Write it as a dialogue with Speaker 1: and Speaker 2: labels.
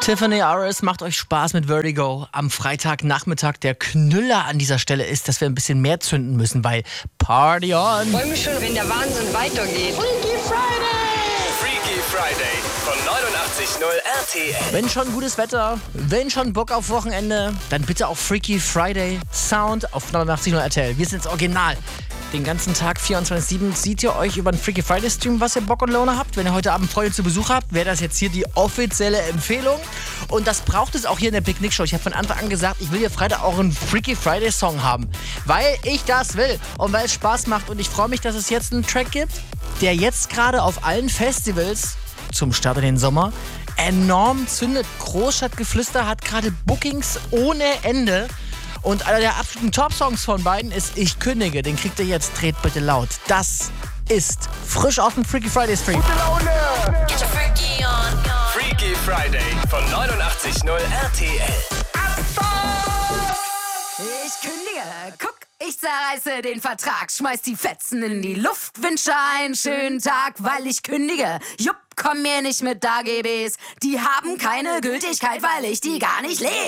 Speaker 1: Tiffany Aris, macht euch Spaß mit Vertigo. Am Freitagnachmittag der Knüller an dieser Stelle ist, dass wir ein bisschen mehr zünden müssen, weil Party on.
Speaker 2: Ich freue mich schon, wenn der Wahnsinn weitergeht.
Speaker 3: Freaky Friday!
Speaker 4: Freaky Friday von 89.0 RTL.
Speaker 1: Wenn schon gutes Wetter, wenn schon Bock auf Wochenende, dann bitte auch Freaky Friday Sound auf 89.0 RTL. Wir sind das Original. Den ganzen Tag 24/7 seht ihr euch über den Freaky Friday Stream, was ihr Bock und Laune habt. Wenn ihr heute Abend Freunde zu Besuch habt, wäre das jetzt hier die offizielle Empfehlung. Und das braucht es auch hier in der Big Nick Show. Ich habe von Anfang an gesagt, ich will hier Freitag auch einen Freaky Friday Song haben, weil ich das will und weil es Spaß macht. Und ich freue mich, dass es jetzt einen Track gibt, der jetzt gerade auf allen Festivals zum Start in den Sommer enorm zündet. Großstadtgeflüster hat gerade Bookings ohne Ende. Und einer der absoluten Top-Songs von beiden ist Ich kündige. Den kriegt ihr jetzt. Dreht bitte laut. Das ist frisch aus dem Freaky Friday Stream.
Speaker 4: Gute Laune! Get your Freaky on. Freaky Friday von 89.0 RTL.
Speaker 5: Ich kündige, guck, ich zerreiße den Vertrag, schmeiß die Fetzen in die Luft, wünsche einen schönen Tag, weil ich kündige. Jupp, komm mir nicht mit AGBs, die haben keine Gültigkeit, weil ich die gar nicht lese.